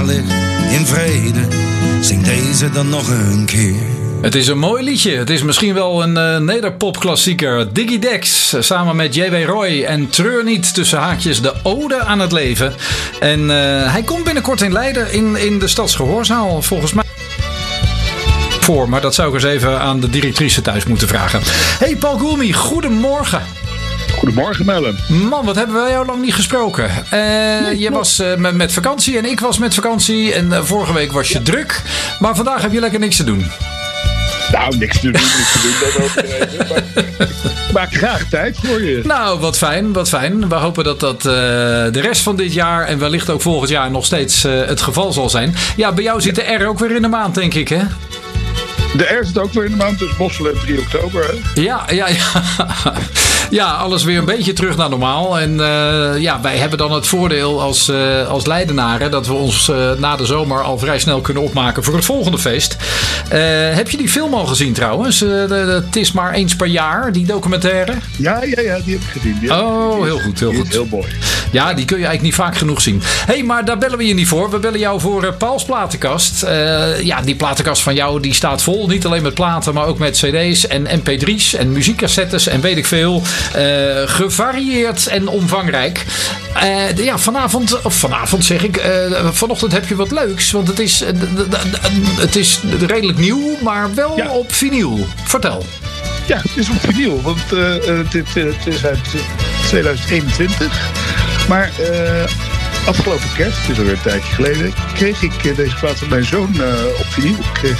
ligt in vrede. Zing deze dan nog een keer. Het is een mooi liedje. Het is misschien wel een nederpopklassieker. Diggy Dex samen met J.W. Roy en Treur niet, tussen haakjes, de ode aan het leven. En hij komt binnenkort in Leiden in de Stadsgehoorzaal volgens mij. Maar dat zou ik eens even aan de directrice thuis moeten vragen. Hey Paul Goulmy, goedemorgen. Goedemorgen, Mellen. Man, wat hebben wij jou lang niet gesproken. Je was met vakantie en ik was met vakantie. En vorige week was je druk. Maar vandaag heb je lekker niks te doen. Nou, niks te doen, dat overdreven. Maar ik maak graag tijd voor je. Nou, wat fijn, wat fijn. We hopen dat dat de rest van dit jaar en wellicht ook volgend jaar nog steeds het geval zal zijn. Ja, bij jou zit de R ook weer in de maand, denk ik, hè? De R zit ook weer in de maand, dus Bosselen 3 oktober, hè? Ja. Ja, alles weer een beetje terug naar normaal. En wij hebben dan het voordeel als Leidenaren dat we ons na de zomer al vrij snel kunnen opmaken voor het volgende feest. Heb je die film al gezien trouwens? Het is maar eens per jaar, die documentaire? Ja, die heb ik gezien. Heel goed. Heel mooi. Ja, die kun je eigenlijk niet vaak genoeg zien. Hé, maar daar bellen we je niet voor. We bellen jou voor Pauls platenkast. Die platenkast van jou die staat vol. Niet alleen met platen, maar ook met cd's en mp3's en muziekcassettes en weet ik veel. Gevarieerd en omvangrijk. Vanavond zeg ik. Vanochtend heb je wat leuks. Want het is redelijk nieuw, maar wel op vinyl. Vertel. Ja, het is op vinyl. Want het is uit 2021. Maar afgelopen kerst, het is alweer een tijdje geleden, kreeg ik deze plaat van mijn zoon op vinyl.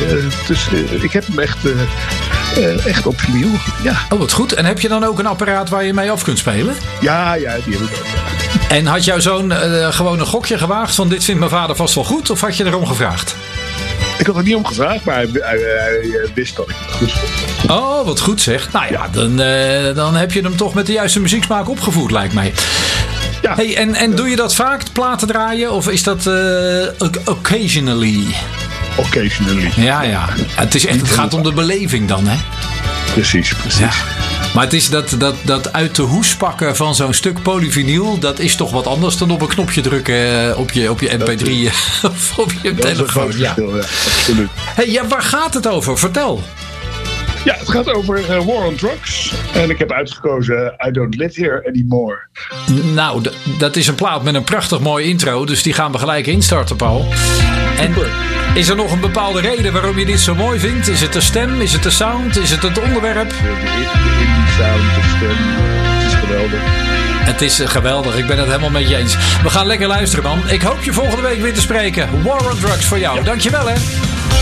Ik heb hem echt op vinyl. Ja. Oh, wat goed. En heb je dan ook een apparaat waar je mee af kunt spelen? Ja, die heb ik ook. Ja. En had jouw zoon gewoon een gokje gewaagd van dit vindt mijn vader vast wel goed? Of had je erom gevraagd? Ik had er niet om gevraagd, maar hij wist dat ik het goed vond. Oh, wat goed zeg. Nou ja, dan heb je hem toch met de juiste muzieksmaak opgevoed, lijkt mij. Ja. Hey, en doe je dat vaak, platen draaien? Of is dat occasionally? Occasionally. Ja. Het gaat om de beleving dan, hè? Precies. Ja. Maar het is dat uit de hoes pakken van zo'n stuk polyvinyl, dat is toch wat anders dan op een knopje drukken op je mp3 of op je telefoon. Ja, absoluut. Hey, waar gaat het over? Vertel. Ja, het gaat over War on Drugs. En ik heb uitgekozen I Don't Live Here Anymore. Nou, dat is een plaat met een prachtig mooi intro. Dus die gaan we gelijk instarten, Paul. En is er nog een bepaalde reden waarom je dit zo mooi vindt? Is het de stem? Is het de sound? Is het het onderwerp? De indie sound, de stem. Het is geweldig. Het is geweldig. Ik ben het helemaal met je eens. We gaan lekker luisteren, man. Ik hoop je volgende week weer te spreken. War on Drugs voor jou. Ja. Dankjewel, hè.